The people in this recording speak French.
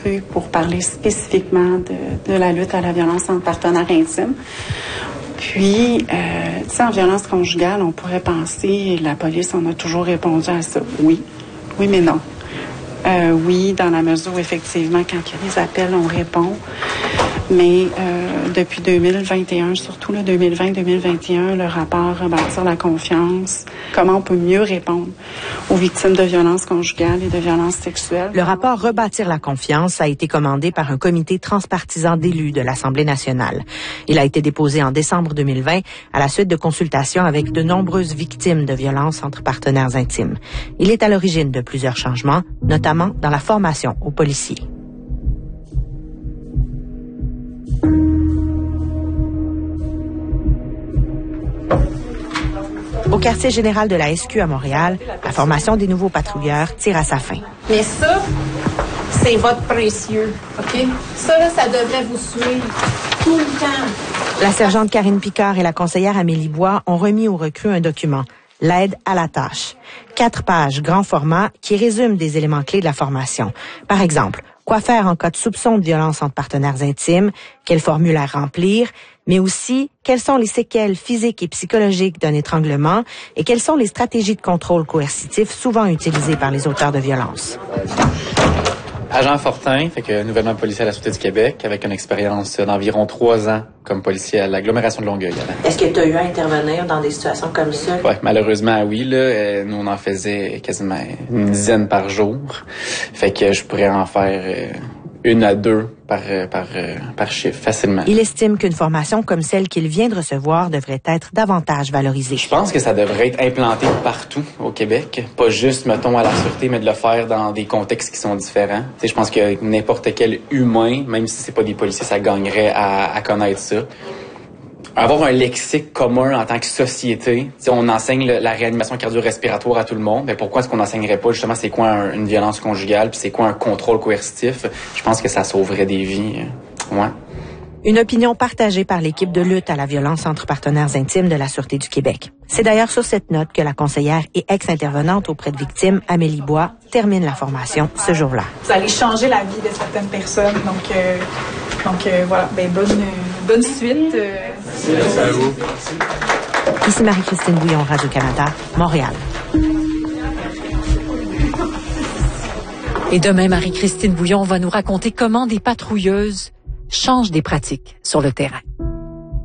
recrue pour parler spécifiquement de la lutte à la violence entre partenaires intimes. Puis, tu sais, en violence conjugale, on pourrait penser, la police, on a toujours répondu à ça. Oui, mais non. Oui, dans la mesure où, effectivement, quand il y a des appels, on répond. Mais depuis 2021, surtout le 2020-2021, le rapport Rebâtir la confiance, comment on peut mieux répondre aux victimes de violences conjugales et de violences sexuelles. Le rapport Rebâtir la confiance a été commandé par un comité transpartisan d'élus de l'Assemblée nationale. Il a été déposé en décembre 2020 à la suite de consultations avec de nombreuses victimes de violences entre partenaires intimes. Il est à l'origine de plusieurs changements, notamment dans la formation aux policiers. Au quartier général de la SQ à Montréal, la formation des nouveaux patrouilleurs tire à sa fin. Mais ça, c'est votre précieux, OK? Ça, là, ça devrait vous suivre tout le temps. La sergente Karine Picard et la conseillère Amélie Bois ont remis aux recrues un document, l'aide à la tâche. 4 pages, grand format, qui résume des éléments clés de la formation. Par exemple, quoi faire en cas de soupçon de violence entre partenaires intimes, quel formulaire remplir, mais aussi quelles sont les séquelles physiques et psychologiques d'un étranglement et quelles sont les stratégies de contrôle coercitif souvent utilisées par les auteurs de violences. Agent Fortin, nouvellement policier à la Sûreté du Québec, avec une expérience d'environ 3 ans comme policier à l'agglomération de Longueuil. Est-ce que tu as eu à intervenir dans des situations comme ça? Oui, malheureusement, oui. Nous, on en faisait quasiment une dizaine par jour. Fait que je pourrais en faire 1 à 2 par chiffre, facilement. Il estime qu'une formation comme celle qu'il vient de recevoir devrait être davantage valorisée. Je pense que ça devrait être implanté partout au Québec. Pas juste, mettons, à la Sûreté, mais de le faire dans des contextes qui sont différents. Je pense que n'importe quel humain, même si c'est pas des policiers, ça gagnerait à connaître ça. Avoir un lexique commun en tant que société. On enseigne la réanimation cardio-respiratoire à tout le monde. Mais pourquoi est-ce qu'on n'enseignerait pas justement c'est quoi une violence conjugale puis c'est quoi un contrôle coercitif? Je pense que ça sauverait des vies. Ouais. Une opinion partagée par l'équipe de lutte à la violence entre partenaires intimes de la Sûreté du Québec. C'est d'ailleurs sur cette note que la conseillère et ex-intervenante auprès de victimes, Amélie Bois, termine la formation ce jour-là. Vous allez changer la vie de certaines personnes. Donc voilà, bonne suite. Merci à vous. Ici Marie-Christine Bouillon, Radio-Canada, Montréal. Et demain, Marie-Christine Bouillon va nous raconter comment des patrouilleuses changent des pratiques sur le terrain.